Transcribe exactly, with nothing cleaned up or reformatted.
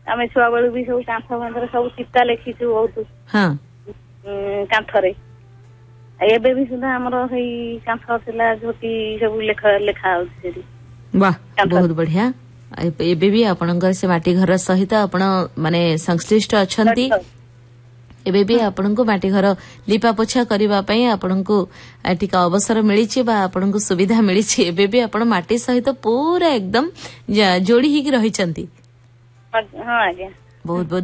ଆମେ ଛୁଆ ବେଳୁ ବି ସବୁ କାନ୍ଥ ଫାନ୍ଥରେ ସବୁ ଚିତା ଲେଖିଛୁ ବହୁତ ହଁ କାନ୍ଥରେ। ଏବେ ବି ସୁଦ୍ଧା ଆମର ସେଇ କାନ୍ଥ ଥିଲା ଝୋଟି ସବୁ ଲେଖା ଲେଖା ହଉଛି ସେଠି। ବାହ ବହୁତ ବଢିଆ। ଏବେ ବି ଆପଣଙ୍କର ସେ ମାଟି ଘର ସହିତ ଆପଣ ମାନେ ସଂଶ୍ଳିଷ୍ଟ ଅଛନ୍ତି। ଏବେ ବି ଆପଣଙ୍କୁ ମାଟି ଘର ଲିପା ପୋଛା କରିବା ପାଇଁ ଆପଣଙ୍କୁ ଟିକେ ଅବସର ମିଳିଛି ବା ଆପଣଙ୍କୁ ସୁବିଧା ମିଳିଛି। ଏବେ ବି ଆପଣ ମାଟି ସହିତ ପୁରା ଏକଦମ ଯୋଡି ହେଇକି ରହିଛନ୍ତି। ହଁ ଆଜ୍ଞା। ବହୁତ ବହୁତ